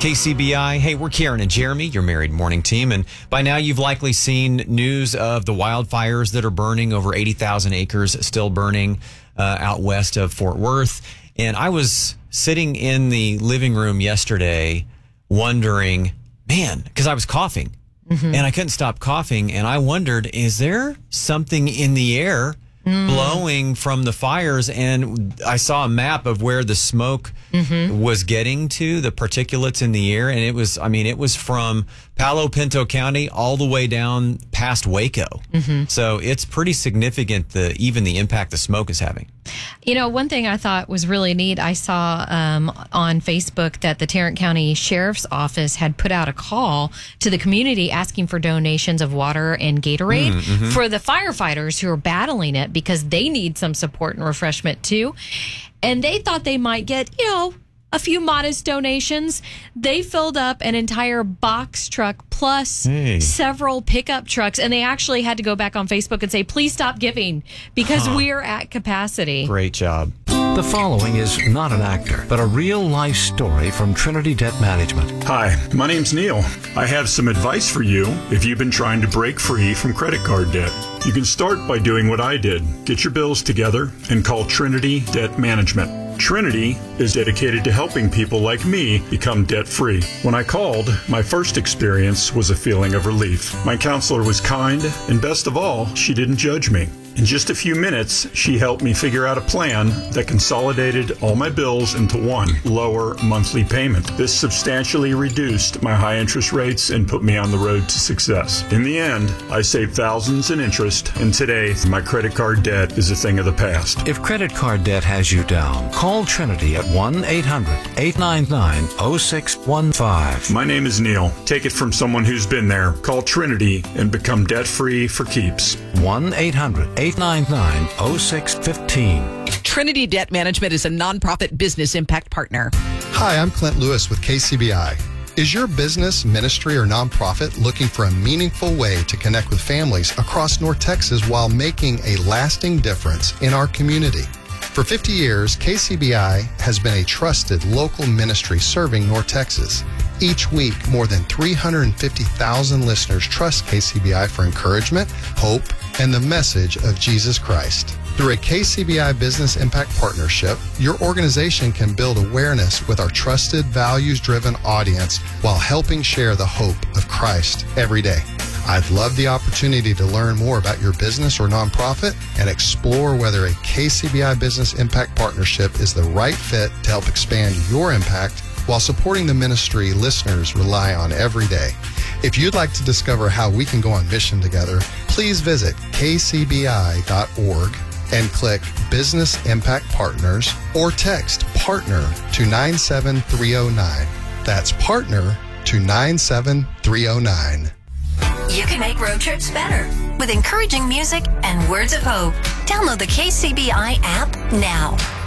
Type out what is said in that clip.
KCBI. Hey, we're Karen and Jeremy, your Married Morning team. And by now you've likely seen news of the wildfires that are burning, over 80,000 acres still burning out west of Fort Worth. And I was sitting in the living room yesterday wondering, man, because I was coughing and I couldn't stop coughing. And I wondered, is there something in the air blowing from the fires? And I saw a map of where the smoke was getting to, the particulates in the air. And it was from Palo Pinto County all the way down past Waco. So it's pretty significant, even the impact the smoke is having. You know, one thing I thought was really neat, I saw on Facebook that the Tarrant County Sheriff's Office had put out a call to the community asking for donations of water and Gatorade for the firefighters who are battling it, because they need some support and refreshment too. And they thought they might get, a few modest donations. They filled up an entire box truck plus several pickup trucks, and they actually had to go back on Facebook and say, please stop giving because we're at capacity. Great job. The following is not an actor, but a real-life story from Trinity Debt Management. Hi, my name's Neil. I have some advice for you if you've been trying to break free from credit card debt. You can start by doing what I did. Get your bills together and call Trinity Debt Management. Trinity is dedicated to helping people like me become debt-free. When I called, my first experience was a feeling of relief. My counselor was kind, and best of all, she didn't judge me. In just a few minutes, she helped me figure out a plan that consolidated all my bills into one lower monthly payment. This substantially reduced my high interest rates and put me on the road to success. In the end, I saved thousands in interest, and today, my credit card debt is a thing of the past. If credit card debt has you down, call Trinity at 1-800-899-0615. My name is Neil. Take it from someone who's been there. Call Trinity and become debt-free for keeps. 1-800-899-0615. Trinity Debt Management is a nonprofit business impact partner. Hi, I'm Clint Lewis with KCBI. Is your business, ministry, or nonprofit looking for a meaningful way to connect with families across North Texas while making a lasting difference in our community? For 50 years, KCBI has been a trusted local ministry serving North Texas. Each week, more than 350,000 listeners trust KCBI for encouragement, hope, and the message of Jesus Christ. Through a KCBI Business Impact Partnership, your organization can build awareness with our trusted, values-driven audience while helping share the hope of Christ every day. I'd love the opportunity to learn more about your business or nonprofit and explore whether a KCBI Business Impact Partnership is the right fit to help expand your impact while supporting the ministry listeners rely on every day. If you'd like to discover how we can go on mission together, please visit kcbi.org and click Business Impact Partners or text PARTNER to 97309. That's PARTNER to 97309. You can make road trips better with encouraging music and words of hope. Download the KCBI app now.